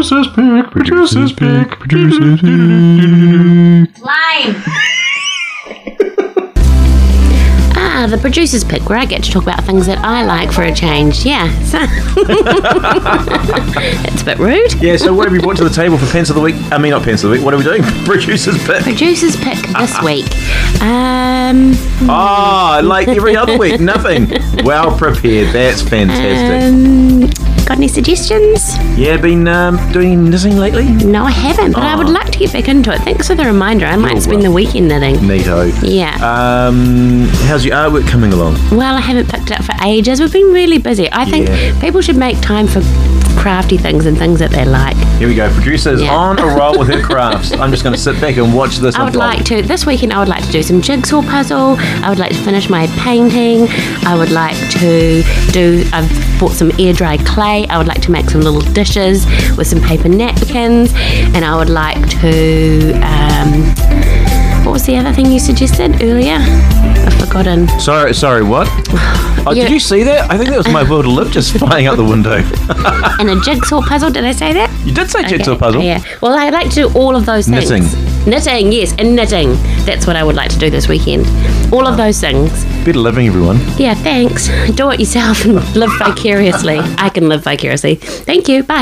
Producer's pick. Producer's pick. Producer's pick. Lime. The producer's pick, where I get to talk about things that I like for a change. Yeah, so it's a bit rude. Yeah, so what have you brought to the table for Pence of the Week? I mean, not Pence of the Week. What are we doing? Producer's pick. Producer's pick this week. Like every other week, nothing. Well prepared. That's fantastic. Got any suggestions? Yeah, been doing knitting lately? No, I haven't, but I would like to get back into it. Thanks for the reminder. I might spend the weekend knitting. Neato. Yeah. How's your artwork coming along? Well, I haven't picked it up for ages. We've been really busy. I think people should make time for crafty things and things that they like. Here we go. Producer's on a roll with her crafts. I'm just going to sit back and watch this. This weekend I would like to do some jigsaw puzzle. I would like to finish my painting. I would like to I've bought some air dried clay. I would like to make some little dishes with some paper napkins. And I would like to, what was the other thing you suggested earlier? I've forgotten. Sorry, what? Did you see that? I think that was my will to live just flying out the window. And a jigsaw puzzle, did I say that? You did say jigsaw puzzle. Yeah. Well, I'd like to do all of those things. Knitting, yes, and knitting. That's what I would like to do this weekend. All of those things. Better living, everyone. Yeah, thanks. Do it yourself and live vicariously. I can live vicariously. Thank you. Bye.